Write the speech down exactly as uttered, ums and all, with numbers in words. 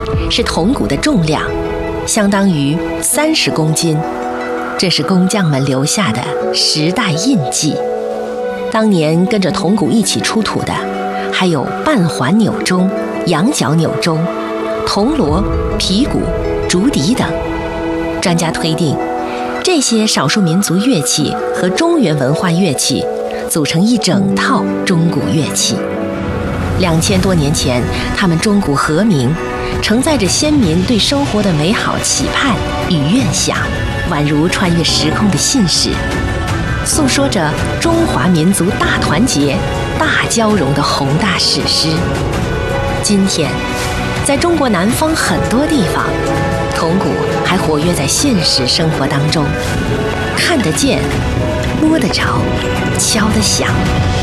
是铜鼓的重量，相当于三十公斤。这是工匠们留下的时代印记。当年跟着铜鼓一起出土的，还有半环钮钟、羊角钮钟、铜锣、皮鼓、竹笛等。专家推定，这些少数民族乐器和中原文化乐器组成一整套钟鼓乐器。两千多年前，他们钟鼓和鸣，承载着先民对生活的美好期盼与愿想，宛如穿越时空的信使，诉说着中华民族大团结、大交融的宏大史诗。今天，在中国南方很多地方，铜鼓还活跃在现实生活当中，看得见、摸得着、敲得响。